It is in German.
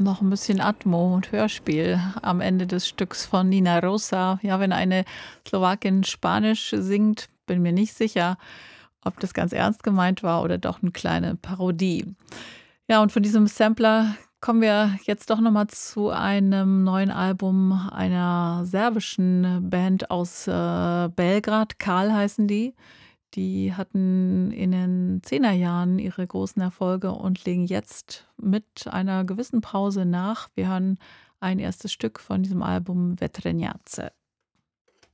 noch ein bisschen Atmo und Hörspiel am Ende des Stücks von Nina Rosa. Ja, wenn eine Slowakin Spanisch singt, bin mir nicht sicher, ob das ganz ernst gemeint war oder doch eine kleine Parodie. Ja, und von diesem Sampler kommen wir jetzt doch noch mal zu einem neuen Album einer serbischen Band aus, Belgrad. Karl heißen die. Die hatten in den 10er Jahren ihre großen Erfolge und legen jetzt mit einer gewissen Pause nach. Wir hören ein erstes Stück von diesem Album, „Vetrenjace“.